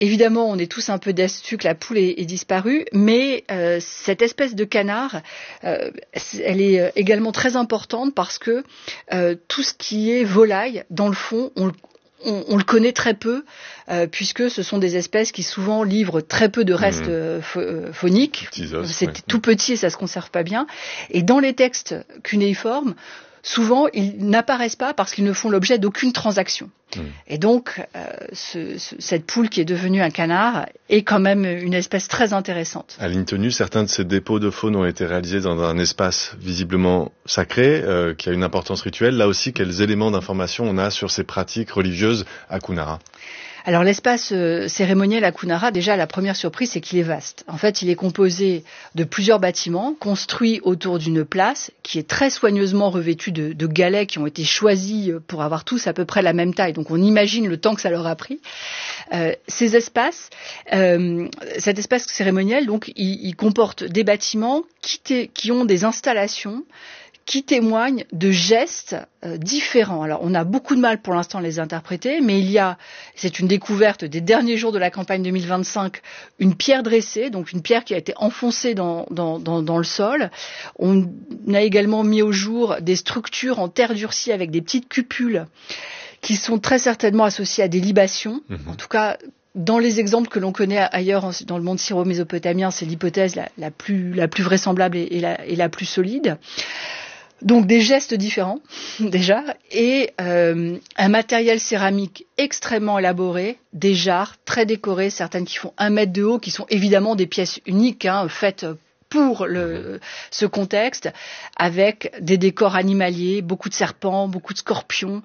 évidemment, on est tous un peu déçus que la poule ait disparu, mais cette espèce de canard, elle est également très importante parce que tout ce qui est volaille, dans le fond, on le connaît très peu, puisque ce sont des espèces qui souvent livrent très peu de restes phoniques. C'est tout petit et ça se conserve pas bien. Et dans les textes cunéiformes, souvent, ils n'apparaissent pas parce qu'ils ne font l'objet d'aucune transaction. Et donc, cette poule qui est devenue un canard est quand même une espèce très intéressante. À ligne tenue, certains de ces dépôts de faune ont été réalisés dans un espace visiblement sacré, qui a une importance rituelle. Là aussi, quels éléments d'information on a sur ces pratiques religieuses à Kunara ? Alors l'espace cérémoniel à Kunara, déjà la première surprise, c'est qu'il est vaste. En fait, il est composé de plusieurs bâtiments construits autour d'une place qui est très soigneusement revêtue de galets qui ont été choisis pour avoir tous à peu près la même taille. Donc on imagine le temps que ça leur a pris. Cet espace cérémoniel, donc, il comporte des bâtiments qui ont des installations qui témoignent de gestes différents. Alors, on a beaucoup de mal pour l'instant à les interpréter, mais c'est une découverte des derniers jours de la campagne 2025, une pierre dressée, donc une pierre qui a été enfoncée dans le sol. On a également mis au jour des structures en terre durcie avec des petites cupules qui sont très certainement associées à des libations. En tout cas, dans les exemples que l'on connaît ailleurs dans le monde syro-mésopotamien, c'est l'hypothèse la plus vraisemblable et la plus solide. Donc des gestes différents déjà et un matériel céramique extrêmement élaboré, des jarres très décorées, certaines qui font 1 mètre de haut, qui sont évidemment des pièces uniques faites pour ce contexte, avec des décors animaliers, beaucoup de serpents, beaucoup de scorpions,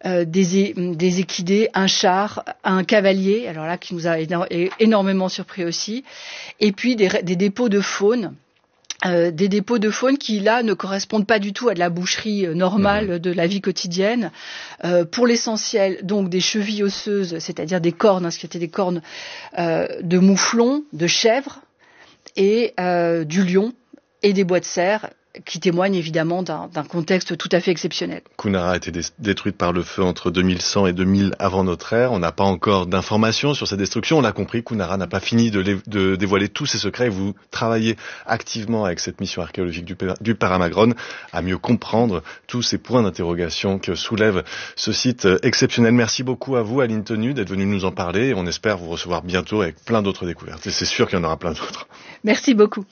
des équidés, un char, un cavalier, alors là qui nous a énormément surpris aussi, et puis des dépôts de faune. Des dépôts de faune qui, là, ne correspondent pas du tout à de la boucherie normale de la vie quotidienne. Pour l'essentiel, donc, des chevilles osseuses, c'est-à-dire des cornes, ce qui étaient des cornes de mouflon, de chèvre, et du lion, et des bois de cerf, qui témoignent évidemment d'un contexte tout à fait exceptionnel. Kunara a été détruite par le feu entre 2100 et 2000 avant notre ère. On n'a pas encore d'informations sur cette destruction. On l'a compris, Kunara n'a pas fini de dévoiler tous ses secrets. Vous travaillez activement avec cette mission archéologique du Paramagron à mieux comprendre tous ces points d'interrogation que soulève ce site exceptionnel. Merci beaucoup à vous, Aline Tenu, d'être venu nous en parler. On espère vous recevoir bientôt avec plein d'autres découvertes. Et c'est sûr qu'il y en aura plein d'autres. Merci beaucoup.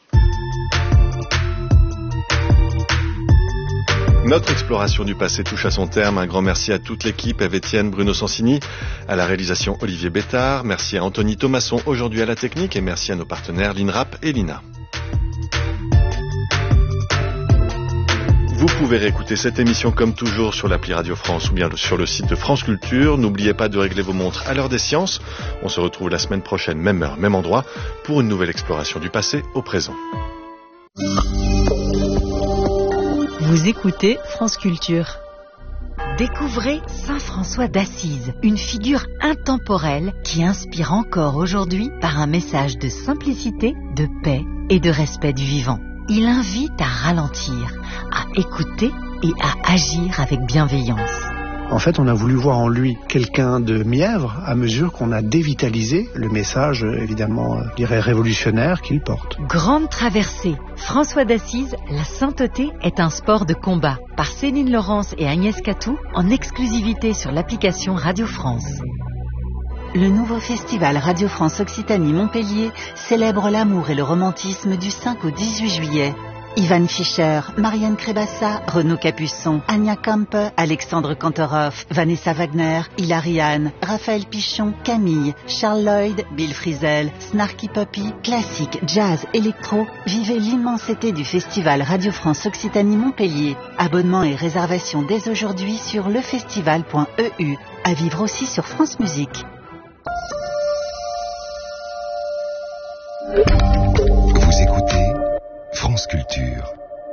Notre exploration du passé touche à son terme. Un grand merci à toute l'équipe, Eve Etienne, Bruno Sansini, à la réalisation Olivier Bétard. Merci à Anthony Thomasson aujourd'hui à la technique et merci à nos partenaires l'INRAP et l'INA. Vous pouvez réécouter cette émission comme toujours sur l'appli Radio France ou bien sur le site de France Culture. N'oubliez pas de régler vos montres à l'heure des sciences. On se retrouve la semaine prochaine, même heure, même endroit, pour une nouvelle exploration du passé au présent. Vous écoutez France Culture. Découvrez Saint François d'Assise, une figure intemporelle qui inspire encore aujourd'hui par un message de simplicité, de paix et de respect du vivant. Il invite à ralentir, à écouter et à agir avec bienveillance. En fait, on a voulu voir en lui quelqu'un de mièvre à mesure qu'on a dévitalisé le message, évidemment, je dirais révolutionnaire qu'il porte. Grande traversée. François d'Assise, la sainteté est un sport de combat. Par Céline Laurence et Agnès Catou, en exclusivité sur l'application Radio France. Le nouveau festival Radio France Occitanie-Montpellier célèbre l'amour et le romantisme du 5 au 18 juillet. Ivan Fischer, Marianne Crébassa, Renaud Capuçon, Anya Kampe, Alexandre Kantorov, Vanessa Wagner, Hilary Hahn, Raphaël Pichon, Camille, Charles Lloyd, Bill Frisell, Snarky Puppy, classique, jazz, électro. Vivez l'immensité du festival Radio France Occitanie-Montpellier. Abonnement et réservation dès aujourd'hui sur lefestival.eu. À vivre aussi sur France Musique. Vous écoutez France Culture.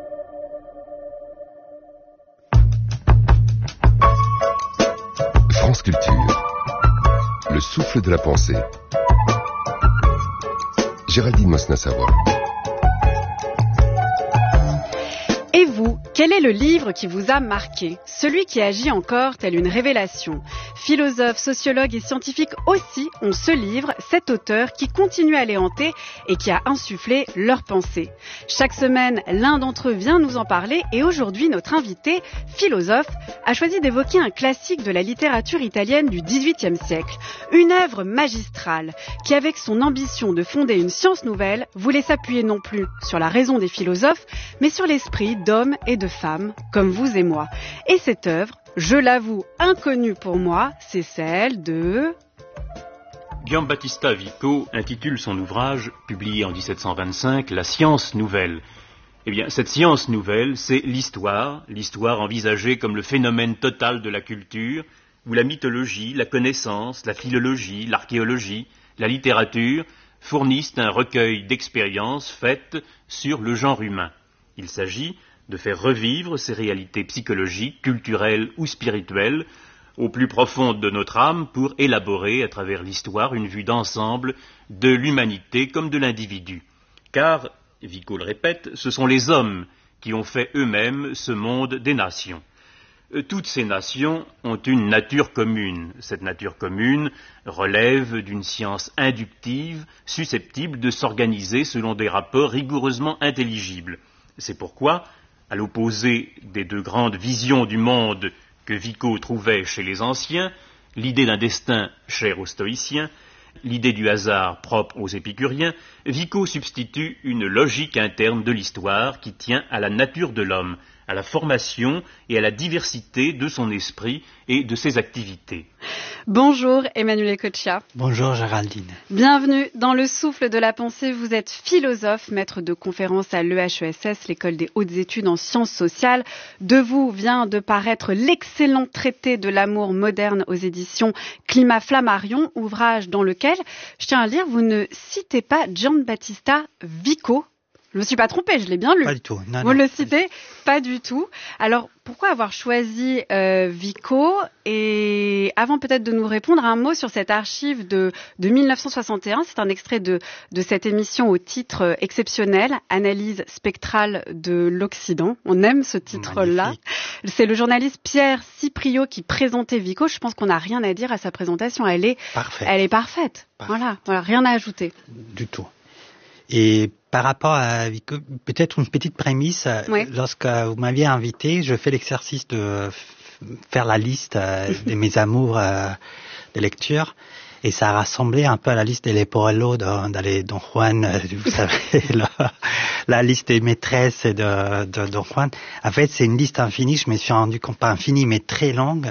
France Culture. Le souffle de la pensée. Géraldine Mosna-Savoie. Et vous, quel est le livre qui vous a marqué? Celui qui agit encore telle une révélation. Philosophes, sociologues et scientifiques aussi ont ce livre, cet auteur qui continue à les hanter et qui a insufflé leurs pensées. Chaque semaine, l'un d'entre eux vient nous en parler et aujourd'hui, notre invité, philosophe, a choisi d'évoquer un classique de la littérature italienne du XVIIIe siècle. Une œuvre magistrale qui, avec son ambition de fonder une science nouvelle, voulait s'appuyer non plus sur la raison des philosophes, mais sur l'esprit d'hommes et de femmes comme vous et moi. Et cette œuvre, je l'avoue inconnue pour moi, c'est celle de... Giambattista Vico intitule son ouvrage, publié en 1725, La science nouvelle. Eh bien, cette science nouvelle, c'est l'histoire envisagée comme le phénomène total de la culture, où la mythologie, la connaissance, la philologie, l'archéologie, la littérature fournissent un recueil d'expériences faites sur le genre humain. Il s'agit de faire revivre ces réalités psychologiques, culturelles ou spirituelles au plus profond de notre âme pour élaborer à travers l'histoire une vue d'ensemble de l'humanité comme de l'individu. Car, Vico le répète, ce sont les hommes qui ont fait eux-mêmes ce monde des nations. Toutes ces nations ont une nature commune. Cette nature commune relève d'une science inductive susceptible de s'organiser selon des rapports rigoureusement intelligibles. C'est pourquoi, à l'opposé des deux grandes visions du monde que Vico trouvait chez les anciens, l'idée d'un destin cher aux stoïciens, l'idée du hasard propre aux épicuriens, Vico substitue une logique interne de l'histoire qui tient à la nature de l'homme, à la formation et à la diversité de son esprit et de ses activités. Bonjour Emmanuel Ecoccia. Bonjour Géraldine. Bienvenue dans le souffle de la pensée. Vous êtes philosophe, maître de conférences à l'EHESS, l'école des hautes études en sciences sociales. De vous vient de paraître l'excellent traité de l'amour moderne aux éditions Climat Flammarion, ouvrage dans lequel, je tiens à lire, vous ne citez pas Giambattista Vico. Je ne me suis pas trompée, je l'ai bien lu. Pas du tout. Vous le citez pas du tout. Alors, pourquoi avoir choisi Vico? Et avant peut-être de nous répondre, un mot sur cette archive de 1961. C'est un extrait de cette émission au titre exceptionnel, Analyse spectrale de l'Occident. On aime ce titre-là. Magnifique. C'est le journaliste Pierre Cipriot qui présentait Vico. Je pense qu'on n'a rien à dire à sa présentation. Elle est parfaite. Voilà, rien à ajouter. Du tout. Et par rapport à Vico, peut-être une petite prémisse. Oui. Lorsque vous m'aviez invité, je fais l'exercice de faire la liste de mes amours de lecture. Et ça a rassemblé un peu à la liste des Leporello dans les Don Juan, vous savez, la liste des maîtresses de Don Juan. En fait, c'est une liste infinie. Je me suis rendu compte, pas infinie, mais très longue.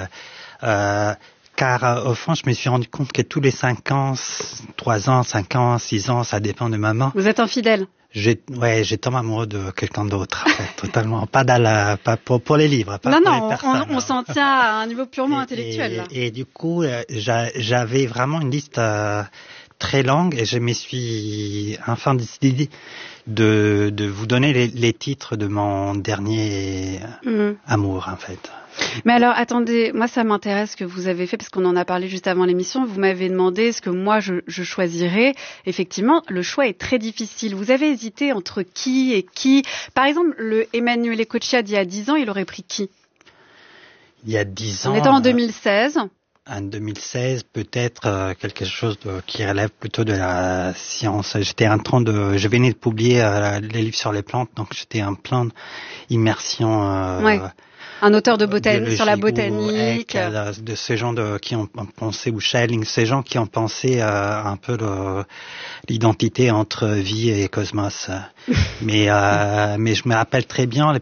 Car au fond, je me suis rendu compte que tous les 5 ans, 3 ans, 5 ans, 6 ans, ça dépend de maman. Vous êtes infidèle? J'ai tombé amoureux de quelqu'un d'autre, en fait, totalement. Pas pour les livres, pas pour les personnes. On s'en tient à un niveau purement intellectuel, là. Et du coup, j'avais vraiment une liste très longue et je me suis enfin décidé de vous donner les titres de mon dernier amour, en fait. Mais alors, attendez, moi ça m'intéresse ce que vous avez fait, parce qu'on en a parlé juste avant l'émission. Vous m'avez demandé ce que moi je choisirais. Effectivement, le choix est très difficile. Vous avez hésité entre qui et qui? Par exemple, le Emmanuel Ecoccia d'il y a 10 ans, il aurait pris qui? Il y a 10 ans... On était en 2016. En 2016, peut-être quelque chose qui relève plutôt de la science. Je venais de publier les livres sur les plantes, donc j'étais en pleine immersion... Un auteur de botanique, sur la botanique. De ces gens qui ont pensé, ou Schelling, ces gens qui ont pensé un peu l'identité entre vie et cosmos. mais je me rappelle très bien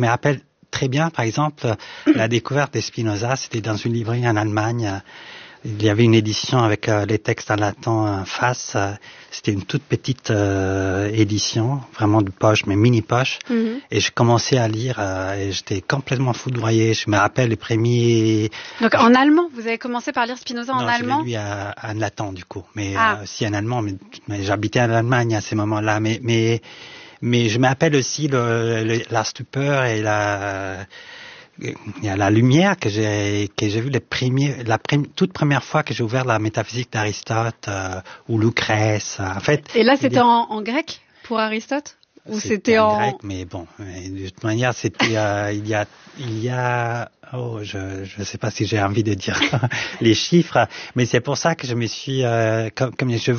par exemple, la découverte de Spinoza, c'était dans une librairie en Allemagne. Il y avait une édition avec les textes en latin en face. C'était une toute petite édition, vraiment de poche, mais mini poche. Mm-hmm. Et je commençais à lire et j'étais complètement foudroyé. Je me rappelle les premiers... Donc en allemand, vous avez commencé par lire Spinoza en allemand? Non, je l'ai lu en latin du coup. Mais aussi en allemand, mais j'habitais en Allemagne à ces moments-là. Mais je me rappelle aussi la stupeur et il y a la lumière que j'ai vue toute première fois que j'ai ouvert la métaphysique d'Aristote ou Lucrèce. En fait. Et là, c'était en grec pour Aristote? Ou c'était en grec, mais bon, de toute manière, c'était il y a je ne sais pas si j'ai envie de dire les chiffres, mais c'est pour ça que je me suis comme je